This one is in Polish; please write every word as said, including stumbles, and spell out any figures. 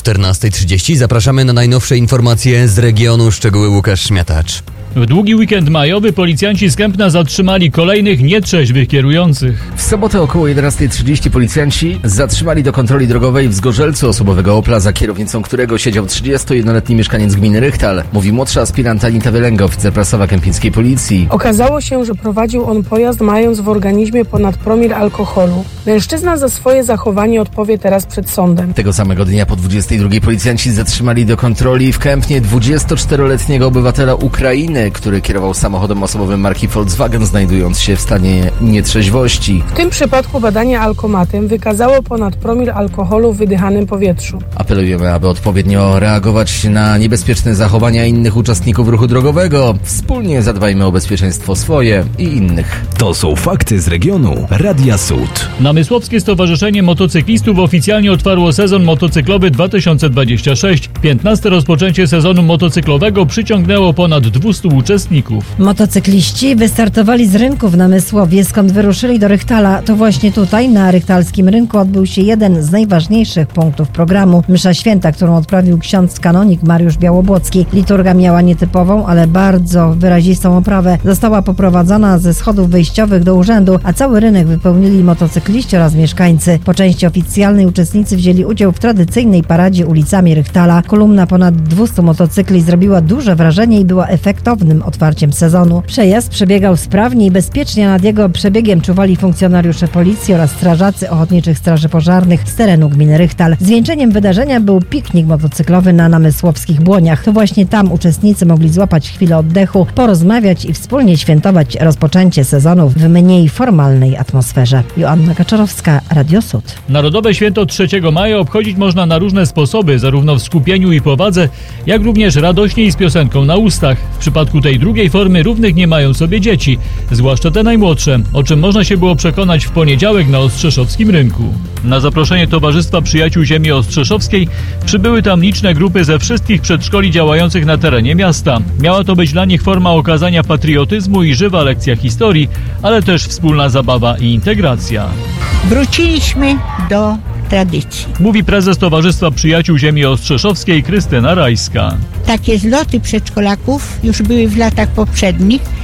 czternasta trzydzieści. Zapraszamy na najnowsze informacje z regionu. Szczegóły Łukasz Szmiatacz. W długi weekend majowy policjanci z Kępna zatrzymali kolejnych nietrzeźwych kierujących. W sobotę około jedenasta trzydzieści policjanci zatrzymali do kontroli drogowej w Zgorzelcu osobowego Opla, za kierownicą którego siedział trzydziestojednoletni mieszkaniec gminy Rychtal. Mówi młodsza aspirant Anita Wielenga, oficer prasowa kępińskiej policji. Okazało się, że prowadził on pojazd mając w organizmie ponad promil alkoholu. Mężczyzna za swoje zachowanie odpowie teraz przed sądem. Tego samego dnia po dwudziestej drugiej policjanci zatrzymali do kontroli w Kępnie dwudziestoczteroletniego obywatela Ukrainy, który kierował samochodem osobowym marki Volkswagen, znajdując się w stanie nietrzeźwości. W tym przypadku badanie alkomatem wykazało ponad promil alkoholu w wydychanym powietrzu. Apelujemy, aby odpowiednio reagować na niebezpieczne zachowania innych uczestników ruchu drogowego. Wspólnie zadbajmy o bezpieczeństwo swoje i innych. To są fakty z regionu Radia Sud. Namysłowskie Stowarzyszenie Motocyklistów oficjalnie otwarło sezon motocyklowy dwa tysiące dwudziesty szósty. piętnaste rozpoczęcie sezonu motocyklowego przyciągnęło ponad dwieście uczestników. Motocykliści wystartowali z rynku w Namysłowie, skąd wyruszyli do Rychtala. To właśnie tutaj, na rychtalskim rynku, odbył się jeden z najważniejszych punktów programu. Msza święta, którą odprawił ksiądz kanonik Mariusz Białobłocki. Liturga miała nietypową, ale bardzo wyrazistą oprawę. Została poprowadzona ze schodów wejściowych do urzędu, a cały rynek wypełnili motocykliści oraz mieszkańcy. Po części oficjalnej uczestnicy wzięli udział w tradycyjnej paradzie ulicami Rychtala. Kolumna ponad dwustu motocykli zrobiła duże wrażenie i była efektownym otwarciem sezonu. Przejazd przebiegał sprawnie i bezpiecznie. Nad jego przebiegiem czuwali funkcjonariusze policji oraz strażacy ochotniczych straży pożarnych z terenu gminy Rychtal. Zwieńczeniem wydarzenia był piknik motocyklowy na namysłowskich Błoniach. To właśnie tam uczestnicy mogli złapać chwilę oddechu, porozmawiać i wspólnie świętować rozpoczęcie sezonu w mniej formalnej atmosferze. Joanna Kaczorowska, Radio Sud. Narodowe święto trzeciego maja obchodzić można na różne sposoby, zarówno w skupieniu i powadze, jak również radośnie i z piosenką na ustach. W przypadku tej drugiej formy równych nie mają sobie dzieci, zwłaszcza te najmłodsze, o czym można się było przekonać w poniedziałek na Ostrzeszowskim rynku. Na zaproszenie Towarzystwa Przyjaciół Ziemi Ostrzeszowskiej przybyły tam liczne grupy ze wszystkich przedszkoli działających na terenie miasta. Miała to być dla nich forma okazania patriotyzmu i żywa lekcja historii, ale też wspólna zabawa i integracja. Wróciliśmy do tradycji. Mówi prezes Towarzystwa Przyjaciół Ziemi Ostrzeszowskiej Krystyna Rajska. Takie zloty przedszkolaków już były w latach poprzednich